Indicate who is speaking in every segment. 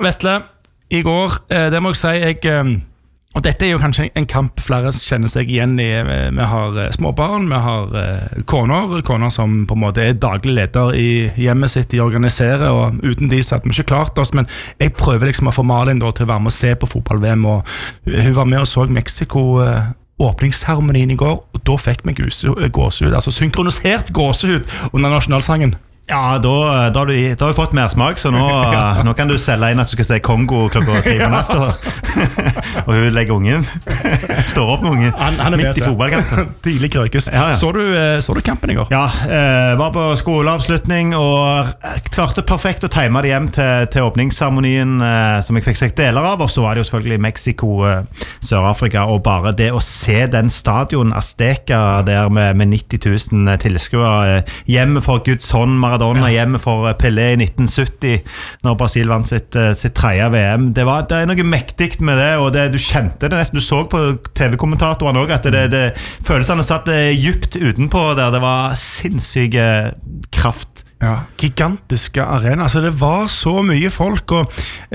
Speaker 1: Vetle, i går, det må jeg si, og dette jo kanskje en kamp flere kjenner seg igjen i. Vi har småbarn, vi har koner som på en måte daglig leder i hjemmet sitt, de organiserer, og uten de så hadde vi ikke klart oss, men jeg prøver liksom å få Malin da, til å være med og se på fotball-VM, og hun var med og så Mexico åpningsseremonien i går, og da fikk vi gåsehud, altså synkronisert gåsehud under nasjonalsangen.
Speaker 2: Ja, da har du fått mer smak, så nå kan du selge inn at du skal se Kongo klokka 3 på natt, og hun legger ungen, står opp med ungen,
Speaker 1: han
Speaker 2: midt i fotballkampen.
Speaker 1: Tidlig krøkes. Ja. Så du kampen i går?
Speaker 2: Ja, var på skoleavslutning, og klarte perfekt å time det hjem til åpningsseremonien, som jeg fikk sett deler av, og så var det jo selvfølgelig Mexico, Sør-Afrika, og bare det å se den stadion Azteca der med 90 000 tilskuere, hjemme for Guds hånd, Maradona hjemme for Pelé i 1970 når Brasil vant sitt tredje VM. Det er noe mektigt med det, og du kjente det nesten. Du så på TV-kommentatorene også at det følelsene satt djupt utenpå der. Det var sinnssyke kraft.
Speaker 1: Ja, gigantiske arena. Altså, det var så mye folk, og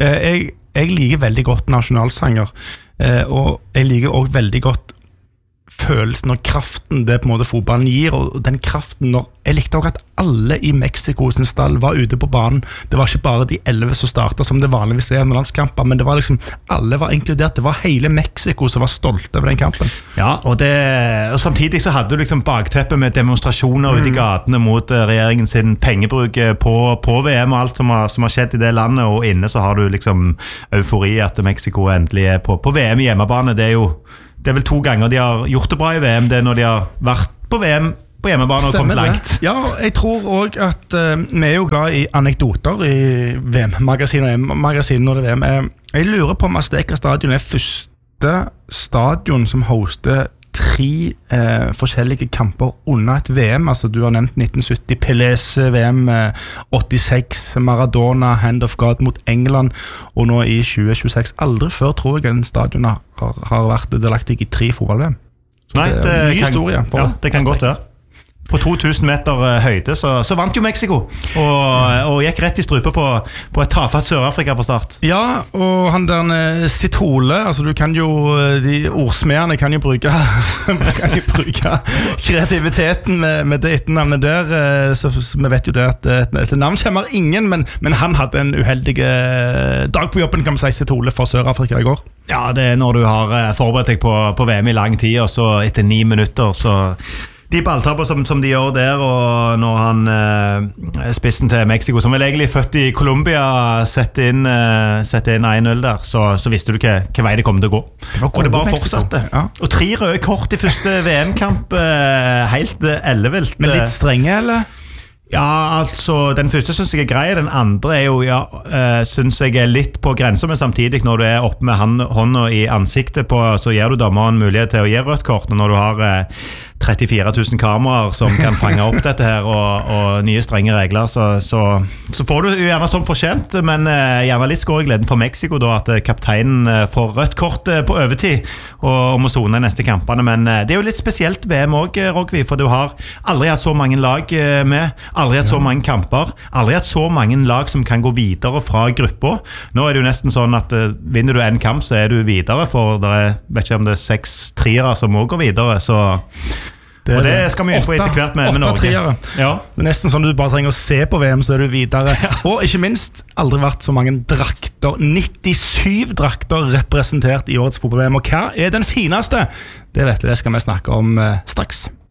Speaker 1: jeg liker veldig godt nasjonalsanger, og jeg liker også veldig godt følelsen og kraften det på en måte fotballen gir, og den kraften jeg likte også at alle i Mexico sin stall var ute på banen. Det var ikke bare de 11 som startet som det vanligvis med landskamper, men det var liksom, alle var inkludert. Det var hele Mexico som var stolte over den kampen.
Speaker 2: Ja, og samtidig så hadde du liksom bakteppet med demonstrasjoner ute i gatene mot regjeringen sin pengebruk på VM og alt som har skjedd i det landet, og inne så har du liksom eufori at Mexico endelig på VM i hjemmebane. Det vel 2 ganger de har gjort det bra i VM, det er når de har vært på VM på hjemmebane og kommet langt.
Speaker 1: Ja, jeg tror også at vi jo glad i anekdoter i VM-magasinet når det er VM. Jeg lurer på om Azteca stadion første stadion som hoster 3 forskjellige kamper under et VM. Altså du har nevnt 1970 Pelés VM, 86 Maradona, Hand of God mot England, og nå i 2026. Aldri før tror jeg en stadion har vært delaktig i 3 fotball-VM.
Speaker 2: Nei, det er
Speaker 1: mye historie.
Speaker 2: Ja, det kan godt være. På 2000 meter høyde så vant jo Mexico og gikk rett i strupe på et tafatt Sør-Afrika på start.
Speaker 1: Ja, og han der Sithole, altså du kan jo, de ordsmederne kan jo bruke kreativiteten med det etternavnet der, så vi vet jo det at et navn kommer ingen, men han hadde en uheldig dag på jobben, kan man si, Sithole for Sør-Afrika i går.
Speaker 2: Ja, det er når du har forberedt deg på VM i lang tid, og så etter 9 minutter så de balltabber som de gjør der, og når han spissen til Mexico, som vel egentlig født i Colombia, setter inn 1-0 der, så visste du hva vei det kom til å gå. Og det bare fortsatte. Ja. Og 3 røde kort i første VM-kamp, helt ellevilt.
Speaker 1: Men litt strenge, eller?
Speaker 2: Ja, altså, den første synes jeg grei, den andre jo, synes jeg litt på grenser, men samtidig når du oppe med hånda i ansiktet på, så gir du dommeren mulighet til å gi rødt kort, når du har 34 000 kameraer som kan fange opp dette her, og nye strenge regler, så får du jo gjerne som fortjent, men gjerne litt skår i gleden for Mexico da, at kapteinen får rødt kort på overtid, og må sone neste kampene, men det jo litt spesielt VM også, Rogvi, for du har aldri hatt så mange lag med, aldri hatt så mange kamper, aldri hatt så mange lag som kan gå videre fra gruppa. Nå det jo nesten sånn at vinner du en kamp, så du videre, for vet ikke om det 6 triere som må gå videre, så og det skal vi inn på etter hvert med Norge.
Speaker 1: Ja. Det nesten sånn du bare trenger å se på VM, så du videre. Og ikke minst, aldri vært så mange drakter. 97 drakter representert i årets fotball-VM. Og hva den fineste? Det skal vi snakke om straks.